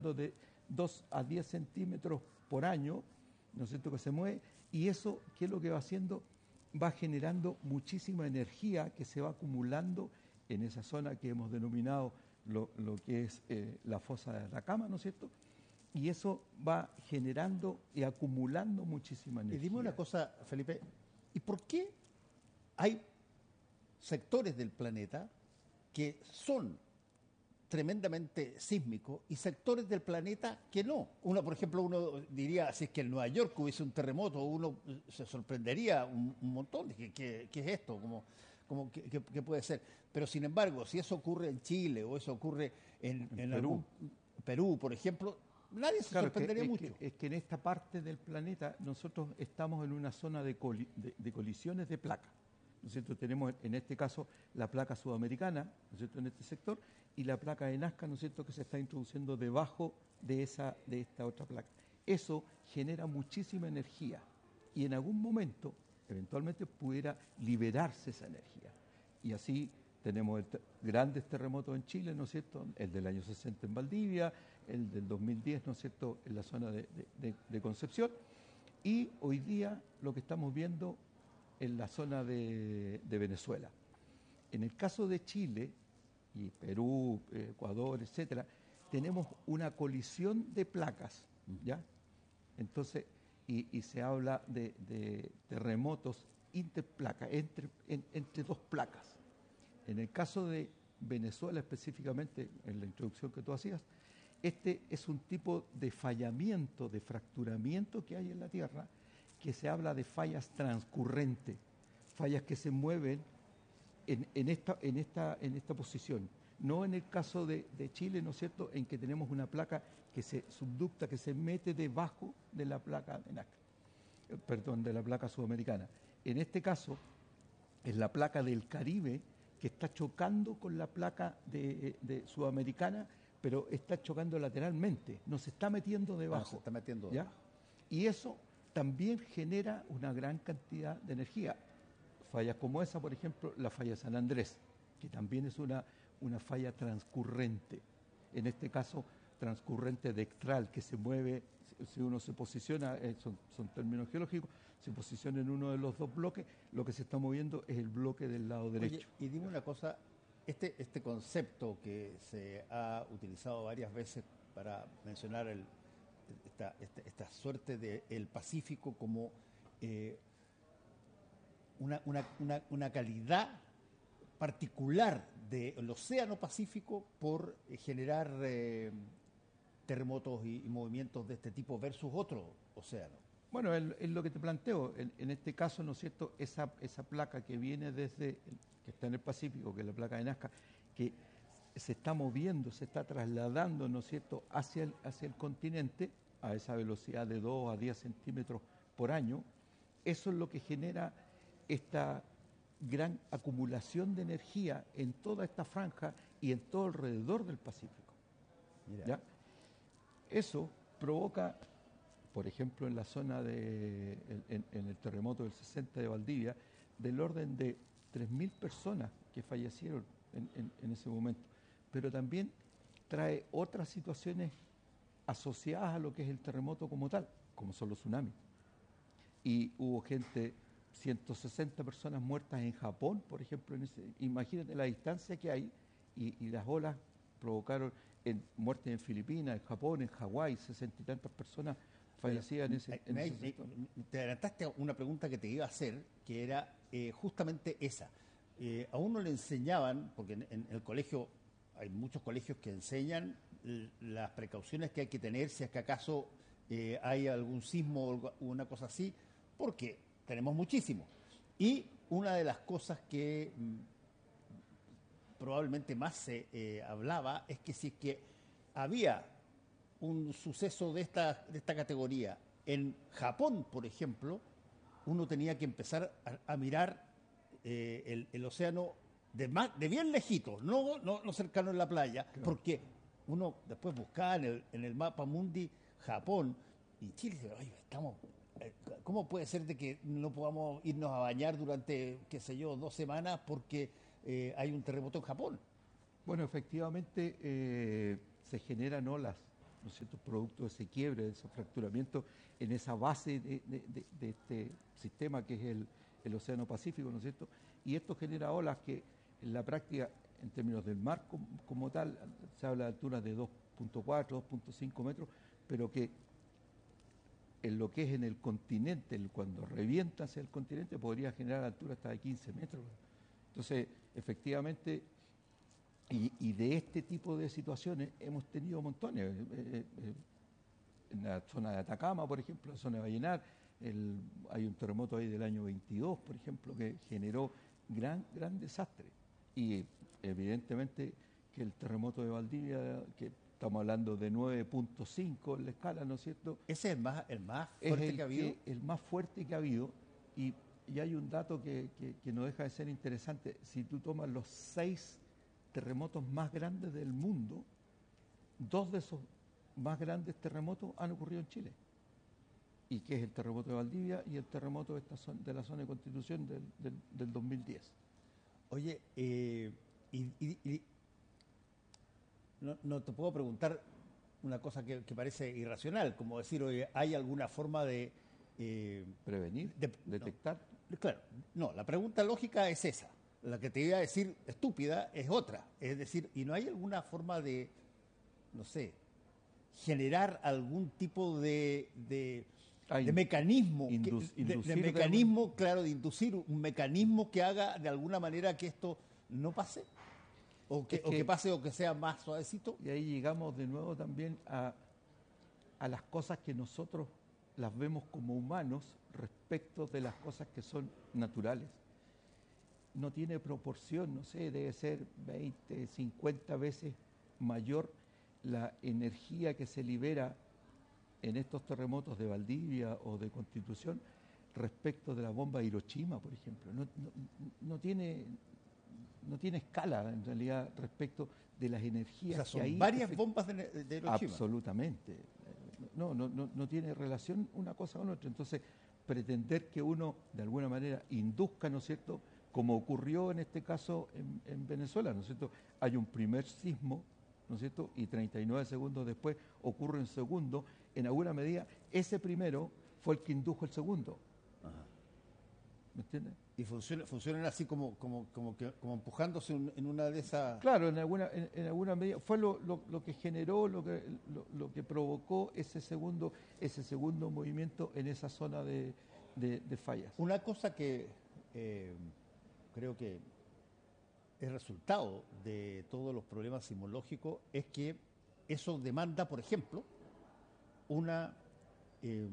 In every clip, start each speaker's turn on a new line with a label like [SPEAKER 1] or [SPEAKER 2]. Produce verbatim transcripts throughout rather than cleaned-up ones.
[SPEAKER 1] de dos a diez centímetros por año, ¿no es cierto?, que se mueve, y eso, ¿qué es lo que va haciendo? Va generando muchísima energía que se va acumulando en esa zona que hemos denominado lo, lo que es eh, la fosa de Atacama, ¿no es cierto? Y eso va generando y acumulando muchísima energía.
[SPEAKER 2] Y dime una cosa, Felipe, ¿y por qué hay sectores del planeta que son tremendamente sísmicos y sectores del planeta que no? Uno, por ejemplo, uno diría, si es que en Nueva York hubiese un terremoto, uno se sorprendería un, un montón de ¿qué, qué, qué es esto? Como, como ¿qué, qué, qué puede ser? Pero sin embargo, si eso ocurre en Chile o eso ocurre en,
[SPEAKER 1] En
[SPEAKER 2] en
[SPEAKER 1] Perú.
[SPEAKER 2] algún Perú, por ejemplo, nadie se
[SPEAKER 1] Claro, es que,
[SPEAKER 2] sorprendería
[SPEAKER 1] es
[SPEAKER 2] mucho.
[SPEAKER 1] que, es que en esta parte del planeta nosotros estamos en una zona de, coli, de, de colisiones de placas, ¿no es cierto? Tenemos en este caso la placa sudamericana, ¿no es cierto?, en este sector, y la placa de Nazca, ¿no es cierto?, que se está introduciendo debajo de, esa, de esta otra placa. Eso genera muchísima energía y en algún momento, eventualmente, pudiera liberarse esa energía. Y así tenemos el te grandes terremotos en Chile, ¿no es cierto?, el del año sesenta en Valdivia, el del dos mil diez, ¿no es cierto?, en la zona de, de, de Concepción, y hoy día lo que estamos viendo en la zona de, de Venezuela. En el caso de Chile y Perú, Ecuador, etcétera, tenemos una colisión de placas, ¿ya? Entonces, y, y se habla de, de terremotos interplacas, entre, en, entre dos placas. En el caso de Venezuela específicamente, en la introducción que tú hacías, este es un tipo de fallamiento, de fracturamiento que hay en la Tierra, que se habla de fallas transcurrentes, fallas que se mueven en, en, esta, en, esta, en esta posición. No en el caso de, de Chile, ¿no es cierto?, en que tenemos una placa que se subducta, que se mete debajo de la placa de Nazca, perdón, de la placa sudamericana. En este caso, es la placa del Caribe que está chocando con la placa de, de sudamericana, pero está chocando lateralmente, no se está metiendo debajo.
[SPEAKER 2] Ah, se está metiendo
[SPEAKER 1] ¿ya?
[SPEAKER 2] debajo.
[SPEAKER 1] Y eso también genera una gran cantidad de energía. Fallas como esa, por ejemplo, la falla de San Andrés, que también es una, una falla transcurrente. En este caso, transcurrente dectral, que se mueve, si uno se posiciona, eh, son, son términos geológicos, se posiciona en uno de los dos bloques, lo que se está moviendo es el bloque del lado derecho.
[SPEAKER 2] Oye, y dime una cosa, este, este concepto que se ha utilizado varias veces para mencionar el, esta, esta, esta suerte del Pacífico como eh, una, una, una, una calidad particular del Océano Pacífico por generar eh, terremotos y, y movimientos de este tipo versus otro océano.
[SPEAKER 1] Bueno, es, es lo que te planteo. En, en este caso, ¿no es cierto?, esa, esa placa que viene desde, el, que está en el Pacífico, que es la placa de Nazca, que se está moviendo, se está trasladando, ¿no es cierto?, hacia el, hacia el continente a esa velocidad de dos a diez centímetros por año. Eso es lo que genera esta gran acumulación de energía en toda esta franja y en todo alrededor del Pacífico.
[SPEAKER 2] Mira.
[SPEAKER 1] ¿Ya? Eso provoca, por ejemplo, en la zona de, en, en el terremoto del sesenta de Valdivia, del orden de tres mil personas que fallecieron en, en, en ese momento. Pero también trae otras situaciones asociadas a lo que es el terremoto como tal, como son los tsunamis. Y hubo gente, ciento sesenta personas muertas en Japón, por ejemplo. En ese, imagínate la distancia que hay y, y las olas provocaron en, muertes en Filipinas, en Japón, en Hawái, sesenta y tantas personas fallecidas en ese, en
[SPEAKER 2] me,
[SPEAKER 1] ese
[SPEAKER 2] me,
[SPEAKER 1] sector.
[SPEAKER 2] Te adelantaste a una pregunta que te iba a hacer, que era eh, justamente esa. Eh, a uno le enseñaban, porque en, en el colegio hay muchos colegios que enseñan las precauciones que hay que tener si es que acaso eh, hay algún sismo o una cosa así, porque tenemos muchísimo. Y una de las cosas que mm, probablemente más se eh, hablaba es que si es que había un suceso de esta, de esta categoría en Japón, por ejemplo, uno tenía que empezar a, a mirar eh, el, el océano de, más, de bien lejitos, no, no, no cercano en la playa, claro. Porque uno después buscaba en el, en el mapa mundi Japón y Chile dice, oye, estamos, eh, ¿cómo puede ser de que no podamos irnos a bañar durante, qué sé yo, dos semanas porque eh, hay un terremoto en Japón?
[SPEAKER 1] Bueno, efectivamente eh, se generan olas ¿no es cierto?, producto de ese quiebre, de ese fracturamiento en esa base de, de, de, de este sistema que es el, el Océano Pacífico, ¿no es cierto? Y esto genera olas que en la práctica, en términos del mar como, como tal, se habla de alturas de dos punto cuatro, dos punto cinco metros, pero que en lo que es en el continente, el, cuando revienta hacia el continente, podría generar alturas hasta de quince metros. Entonces, efectivamente, y, y de este tipo de situaciones hemos tenido montones. Eh, eh, eh, en la zona de Atacama, por ejemplo, la zona de Vallenar, el, hay un terremoto ahí del año veintidós, por ejemplo, que generó gran, gran desastre. Y evidentemente que el terremoto de Valdivia, que estamos hablando de nueve punto cinco en la escala, ¿no es cierto?
[SPEAKER 2] Ese es el más, el más
[SPEAKER 1] Es
[SPEAKER 2] fuerte
[SPEAKER 1] el
[SPEAKER 2] que ha habido.
[SPEAKER 1] Que, el más fuerte que ha habido. Y, y hay un dato que, que, que no deja de ser interesante. Si tú tomas los seis terremotos más grandes del mundo, dos de esos más grandes terremotos han ocurrido en Chile. Y que es el terremoto de Valdivia y el terremoto de, esta zona, de la zona de Constitución del, del, del dos mil diez.
[SPEAKER 2] Oye, eh, y, y, y no, no te puedo preguntar una cosa que, que parece irracional, como decir, oye, ¿hay alguna forma de...
[SPEAKER 1] Eh, prevenir, de, detectar?
[SPEAKER 2] No, claro, no, la pregunta lógica es esa. La que te iba a decir estúpida es otra. Es decir, ¿y no hay alguna forma de, no sé, generar algún tipo de, de, ah, de mecanismo,
[SPEAKER 1] indus,
[SPEAKER 2] que, de, de mecanismo, de claro, de inducir un mecanismo que haga de alguna manera que esto no pase? O que, es que, o que pase o que sea más suavecito.
[SPEAKER 1] Y ahí llegamos de nuevo también a, a las cosas que nosotros las vemos como humanos respecto de las cosas que son naturales. No tiene proporción, no sé, debe ser veinte, cincuenta veces mayor la energía que se libera en estos terremotos de Valdivia o de Constitución respecto de la bomba de Hiroshima, por ejemplo. No, no, no tiene, no tiene escala, en realidad, respecto de las energías
[SPEAKER 2] o sea, son
[SPEAKER 1] que hay.
[SPEAKER 2] Varias bombas de, de Hiroshima.
[SPEAKER 1] Absolutamente. No, no, no, no tiene relación una cosa con otra. Entonces, pretender que uno, de alguna manera, induzca, ¿no es cierto?, como ocurrió en este caso en, en Venezuela, ¿no es cierto? Hay un primer sismo, ¿no es cierto?, y treinta y nueve segundos después ocurre un segundo. En alguna medida, ese primero fue el que indujo el segundo.
[SPEAKER 2] Ajá.
[SPEAKER 1] ¿Me entiendes?
[SPEAKER 2] Y funciona, funcionan así como, como, como, que, como empujándose un, en una de esas...
[SPEAKER 1] Claro, en alguna, en, en alguna medida. Fue lo, lo, lo que generó, lo que, lo, lo que provocó ese segundo, ese segundo movimiento en esa zona de, de, de fallas.
[SPEAKER 2] Una cosa que eh, creo que es resultado de todos los problemas sismológicos es que eso demanda, por ejemplo, una, eh,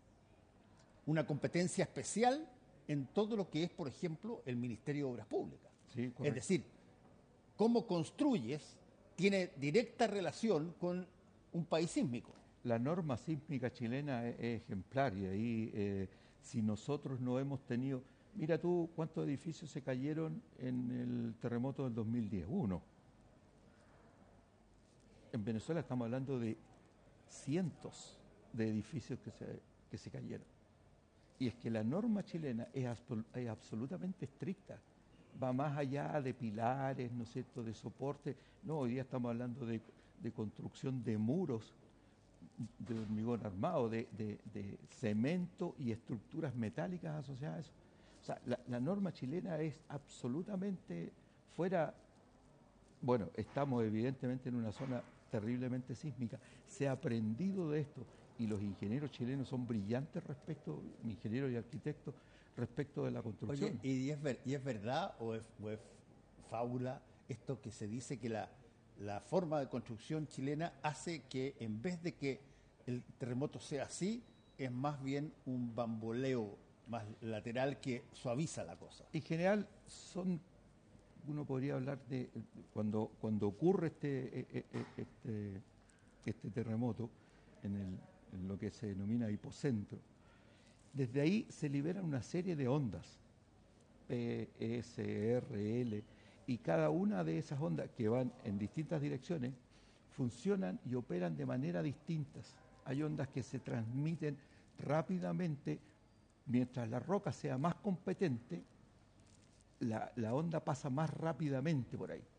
[SPEAKER 2] una competencia especial en todo lo que es, por ejemplo, el Ministerio de Obras Públicas.
[SPEAKER 1] Sí,
[SPEAKER 2] es decir, cómo construyes tiene directa relación con un país sísmico.
[SPEAKER 1] La norma sísmica chilena es, es ejemplar y ahí eh, si nosotros no hemos tenido... Mira tú cuántos edificios se cayeron en el terremoto del dos mil diez. Uno. En Venezuela estamos hablando de cientos de edificios que se, que se cayeron. Y es que la norma chilena es, es absolutamente estricta. Va más allá de pilares, ¿no es cierto?, de soporte. No, hoy día estamos hablando de, de construcción de muros de hormigón armado, de, de, de cemento y estructuras metálicas asociadas a eso. O sea, la, la norma chilena es absolutamente fuera... Bueno, estamos evidentemente en una zona terriblemente sísmica. Se ha aprendido de esto y los ingenieros chilenos son brillantes respecto, ingenieros y arquitectos, respecto de la construcción.
[SPEAKER 2] Oye, ¿y es, ver, y es verdad o es, o es fábula esto que se dice que la, la forma de construcción chilena hace que en vez de que el terremoto sea así, es más bien un bamboleo más lateral que suaviza la cosa?
[SPEAKER 1] En general son, uno podría hablar de, cuando, cuando ocurre este, este, este terremoto en, el, en lo que se denomina hipocentro, desde ahí se liberan una serie de ondas, P, S, R, L, y cada una de esas ondas que van en distintas direcciones funcionan y operan de manera distintas. Hay ondas que se transmiten rápidamente, mientras la roca sea más competente, la, la onda pasa más rápidamente por ahí.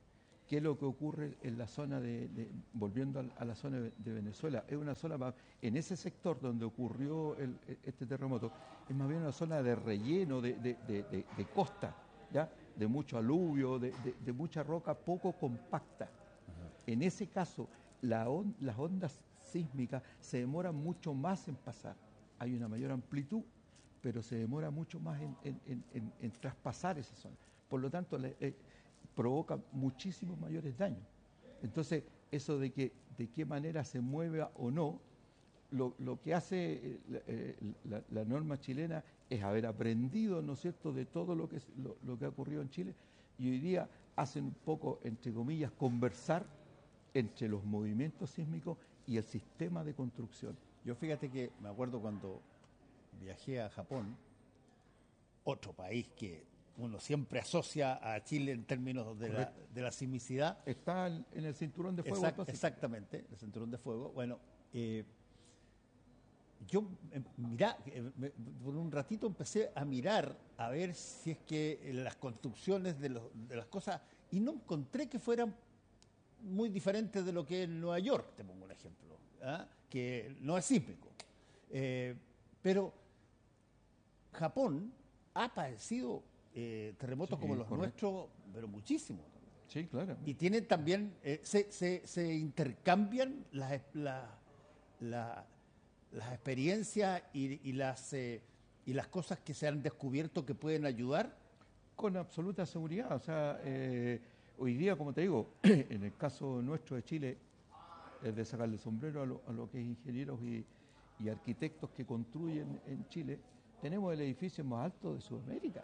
[SPEAKER 1] ¿Qué es lo que ocurre en la zona de, de- volviendo a, a la zona de, de Venezuela? Es una zona, más- en ese sector donde ocurrió el- este terremoto, es más bien una zona de relleno, de, de- de- de- de costa, ¿ya? De mucho aluvio, de, de- de mucha roca poco compacta. En ese caso, la on- las ondas sísmicas se demoran mucho más en pasar. Hay una mayor amplitud, pero se demora mucho más en, en- en- en- en traspasar esa zona. Por lo tanto, le- eh, provoca muchísimos mayores daños. Entonces, eso de que de qué manera se mueva o no, lo, lo que hace eh, la, eh, la- la norma chilena es haber aprendido, ¿no es cierto?, de todo lo que, es- lo, lo que ha ocurrido en Chile, y hoy día hacen un poco, entre comillas, conversar entre los movimientos sísmicos y el sistema de construcción.
[SPEAKER 2] Yo fíjate que me acuerdo cuando viajé a Japón, otro país que uno siempre asocia a Chile en términos de la, de la sismicidad.
[SPEAKER 1] Está en en el cinturón de fuego.
[SPEAKER 2] Exact-
[SPEAKER 1] del Pacífico.
[SPEAKER 2] exactamente, el cinturón de fuego. Bueno, eh, yo, eh, mirá, eh, me- por un ratito empecé a mirar a ver si es que eh, las construcciones de, los- de las cosas, y no encontré que fueran muy diferentes de lo que es Nueva York, te pongo un ejemplo, ¿ah? Que no es sísmico. Eh, pero Japón ha padecido eh, terremotos
[SPEAKER 1] Sí,
[SPEAKER 2] como los
[SPEAKER 1] correcto.
[SPEAKER 2] nuestros, pero muchísimo.
[SPEAKER 1] Sí, claro.
[SPEAKER 2] Y tienen también, eh, se, se- se intercambian las, la- la- las experiencias y, y las, eh, y las cosas que se han descubierto que pueden ayudar.
[SPEAKER 1] Con absoluta seguridad. O sea, eh, hoy día, como te digo, en el caso nuestro de Chile, es de sacarle el sombrero a lo, a lo que es ingenieros y, y arquitectos que construyen en Chile, tenemos el edificio más alto de Sudamérica.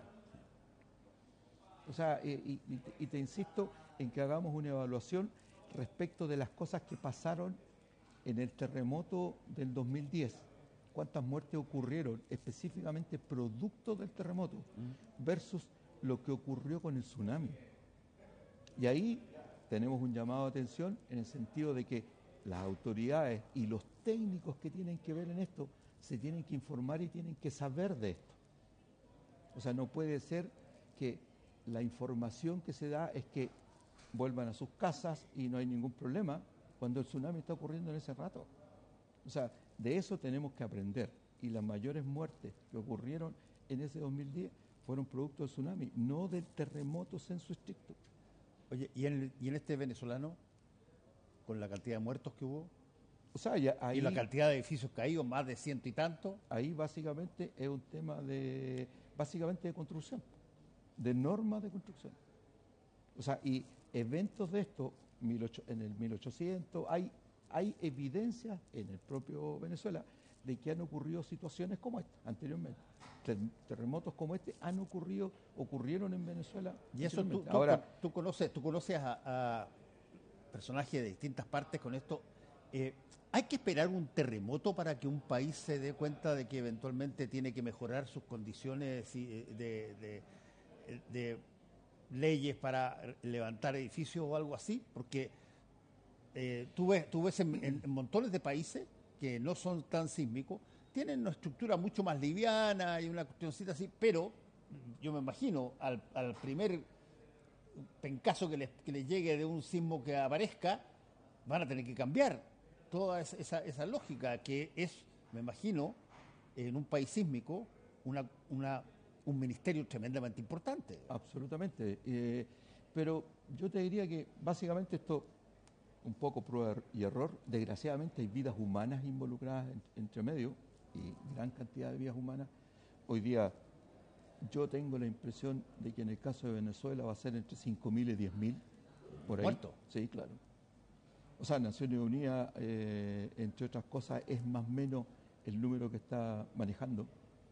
[SPEAKER 1] O sea, eh, y, y te, y te insisto en que hagamos una evaluación respecto de las cosas que pasaron en el terremoto del dos mil diez. ¿Cuántas muertes ocurrieron específicamente producto del terremoto versus lo que ocurrió con el tsunami? Y ahí tenemos un llamado de atención en el sentido de que las autoridades y los técnicos que tienen que ver en esto se tienen que informar y tienen que saber de esto. O sea, no puede ser que la información que se da es que vuelvan a sus casas y no hay ningún problema cuando el tsunami está ocurriendo en ese rato. O sea, de eso tenemos que aprender. Y las mayores muertes que ocurrieron en ese dos mil diez fueron producto del tsunami, no del terremoto sensu estricto.
[SPEAKER 2] Oye, ¿y en, y en este venezolano, con la cantidad de muertos que hubo,
[SPEAKER 1] O sea, ya ahí,
[SPEAKER 2] y la cantidad de edificios caídos, más de ciento y tanto?
[SPEAKER 1] ahí básicamente es un tema de, básicamente de construcción, de normas de construcción. O sea, y eventos de esto, mil ocho- en el mil ochocientos, hay, hay evidencias en el propio Venezuela de que han ocurrido situaciones como esta anteriormente. Ter- Terremotos como este han ocurrido, ocurrieron en Venezuela.
[SPEAKER 2] Y eso tú,
[SPEAKER 1] anteriormente.
[SPEAKER 2] tú-
[SPEAKER 1] Ahora,
[SPEAKER 2] tú conoces, tú conoces a, a personajes de distintas partes con esto. Eh, ¿Hay que esperar un terremoto para que un país se dé cuenta de que eventualmente tiene que mejorar sus condiciones y, eh, de, de- de leyes para levantar edificios o algo así? Porque eh, tú ves, tú ves en, en- en montones de países que no son tan sísmicos, tienen una estructura mucho más liviana y una cuestioncita así, pero yo me imagino al, al primer pencazo que les, que les llegue de un sismo que aparezca, van a tener que cambiar toda esa, esa, esa lógica que es, me imagino, en un país sísmico, una, una, un ministerio tremendamente importante.
[SPEAKER 1] absolutamente. Eh, pero yo te diría que básicamente esto, un poco prueba y error, desgraciadamente hay vidas humanas involucradas en- entre medio y gran cantidad de vidas humanas. Hoy día yo tengo la impresión de que en el caso de Venezuela va a ser entre cinco mil y diez mil por ahí.
[SPEAKER 2] ¿Muertos?
[SPEAKER 1] Sí, claro. O sea, Naciones Unidas, eh, entre otras cosas, es más o menos el número que está manejando.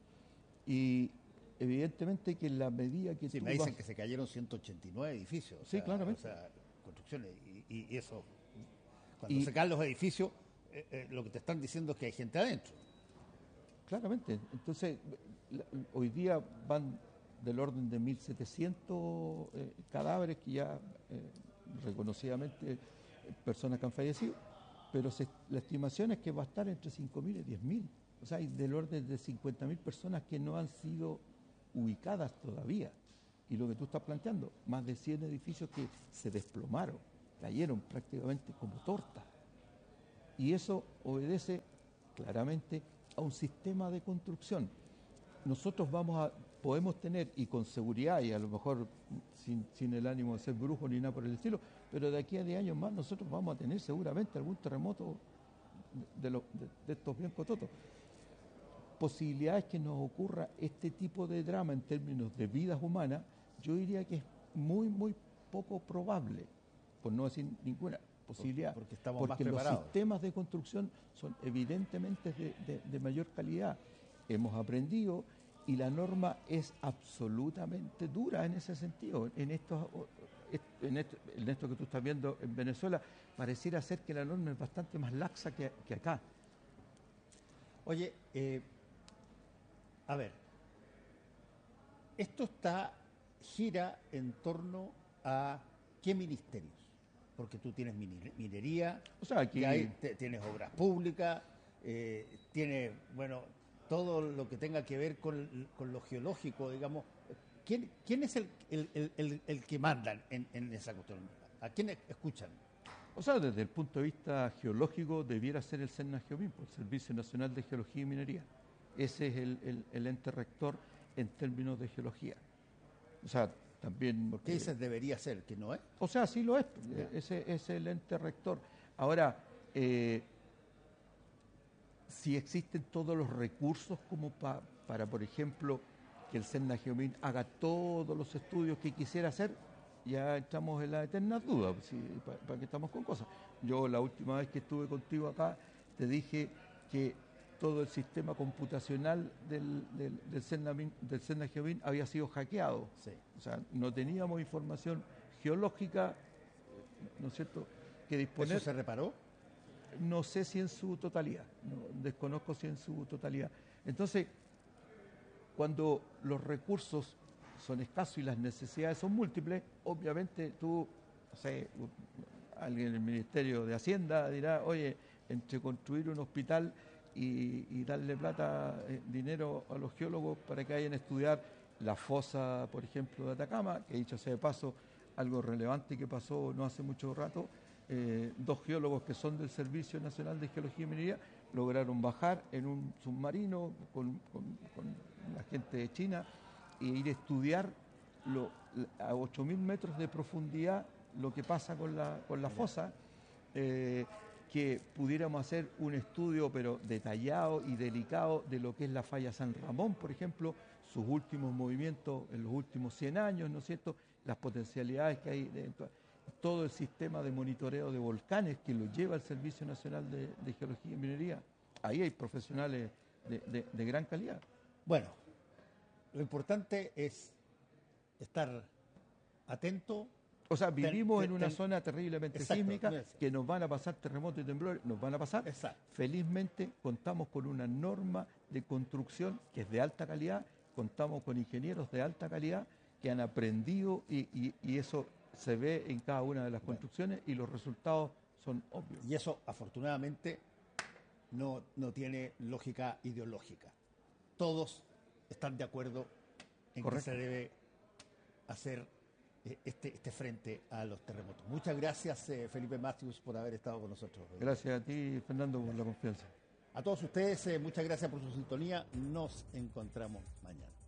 [SPEAKER 1] Y evidentemente que en la medida que
[SPEAKER 2] Sí,
[SPEAKER 1] tú
[SPEAKER 2] me dicen
[SPEAKER 1] vas-
[SPEAKER 2] que se cayeron ciento ochenta y nueve edificios. o
[SPEAKER 1] Sí,
[SPEAKER 2] sea,
[SPEAKER 1] claramente.
[SPEAKER 2] O sea, construcciones. Y, y eso, cuando
[SPEAKER 1] Y-
[SPEAKER 2] se caen los edificios, eh, eh, lo que te están diciendo es que hay gente adentro.
[SPEAKER 1] Claramente. Entonces, la- hoy día van del orden de mil setecientos eh, cadáveres que ya eh, reconocidamente eh, personas que han fallecido, pero se- la estimación es que va a estar entre cinco mil y diez mil. O sea, hay del orden de cincuenta mil personas que no han sido ubicadas todavía. Y lo que tú estás planteando, más de cien edificios que se desplomaron, cayeron prácticamente como tortas. Y eso obedece claramente a un sistema de construcción. Nosotros vamos a, podemos tener, y con seguridad, y a lo mejor sin, sin el ánimo de ser brujo ni nada por el estilo, pero de aquí a diez años más nosotros vamos a tener seguramente algún terremoto de, de, lo, de, de estos bien cototos. Posibilidades que nos ocurra este tipo de drama en términos de vidas humanas, yo diría que es muy, muy poco probable, por no decir ninguna posibilidad,
[SPEAKER 2] porque estamos
[SPEAKER 1] porque
[SPEAKER 2] más
[SPEAKER 1] los
[SPEAKER 2] preparados.
[SPEAKER 1] sistemas de construcción son evidentemente de, de, de mayor calidad. Hemos aprendido y la norma es absolutamente dura en ese sentido. En estos, en esto, en esto que tú estás viendo en Venezuela, pareciera ser que la norma es bastante más laxa que, que acá.
[SPEAKER 2] Oye, eh, a ver, esto está gira en torno a qué ministerios, porque tú tienes minería,
[SPEAKER 1] o sea, aquí...
[SPEAKER 2] hay, te, tienes obras públicas, eh, tienes, bueno, todo lo que tenga que ver con, con lo geológico, digamos. ¿Quién, quién es el, el, el, el que mandan en, en esa cuestión? ¿A quién escuchan?
[SPEAKER 1] O sea, desde el punto de vista geológico debiera ser el SENAGEOMIN, el Servicio Nacional de Geología y Minería. Ese es el, el, el ente rector en términos de geología. O sea, también...
[SPEAKER 2] ¿Por qué ese eh, debería ser, que no es?
[SPEAKER 1] O sea, sí lo es. Yeah. Ese, ese es el ente rector. Ahora, eh, si existen todos los recursos como pa, para, por ejemplo, que el SENAGEOMIN haga todos los estudios que quisiera hacer, ya estamos en la eterna duda, si, para, para que estamos con cosas. Yo la última vez que estuve contigo acá te dije que todo el sistema computacional del, del, del, SENAGEOMIN, del SENAGEOMIN había sido hackeado.
[SPEAKER 2] Sí.
[SPEAKER 1] O sea, no teníamos información geológica, ¿no es cierto?, que disponer.
[SPEAKER 2] ¿Eso se reparó?
[SPEAKER 1] No sé si en su totalidad, no, desconozco si en su totalidad. Entonces, cuando los recursos son escasos y las necesidades son múltiples, obviamente tú, no sé, alguien en el Ministerio de Hacienda dirá, oye, entre construir un hospital y, y darle plata, eh, dinero a los geólogos para que vayan a estudiar la fosa, por ejemplo, de Atacama, que dicho sea de paso, algo relevante que pasó no hace mucho rato, eh, dos geólogos que son del Servicio Nacional de Geología y Minería lograron bajar en un submarino con, con, con la gente de China e ir a estudiar lo, a ocho mil metros de profundidad lo que pasa con la, con la fosa, eh, que pudiéramos hacer un estudio pero detallado y delicado de lo que es la falla San Ramón, por ejemplo, sus últimos movimientos en los últimos cien años, ¿no es cierto?, las potencialidades que hay dentro, todo el sistema de monitoreo de volcanes que lo lleva el Servicio Nacional de, de Geología y Minería. Ahí hay profesionales de, de, de gran calidad.
[SPEAKER 2] Bueno, lo importante es estar atento.
[SPEAKER 1] O sea, vivimos ten, ten, en una ten, zona terriblemente
[SPEAKER 2] exacto,
[SPEAKER 1] sísmica, que nos van a pasar terremotos y temblores, nos van a pasar.
[SPEAKER 2] Exacto.
[SPEAKER 1] Felizmente contamos con una norma de construcción que es de alta calidad, contamos con ingenieros de alta calidad que han aprendido y, y, y eso se ve en cada una de las construcciones y los resultados son obvios.
[SPEAKER 2] Y eso, afortunadamente, no, no tiene lógica ideológica. Todos están de acuerdo en Correcto. que se debe hacer este, este frente a los terremotos. Muchas gracias, eh, Felipe Matthews, por haber estado con nosotros.
[SPEAKER 1] Gracias a ti, Fernando, por la confianza.
[SPEAKER 2] A todos ustedes, eh, muchas gracias por su sintonía. Nos encontramos mañana.